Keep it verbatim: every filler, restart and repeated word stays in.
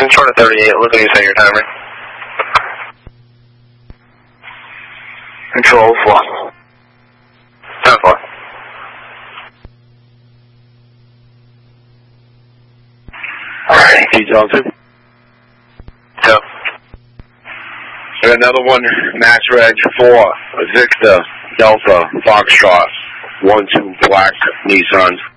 Control to thirty-eight, looking to set your timer. Control four. ten four. Alright, T Delta. Two. Another one, Max Reg four, Victor, Delta, Foxtrot, one two Black Nissan.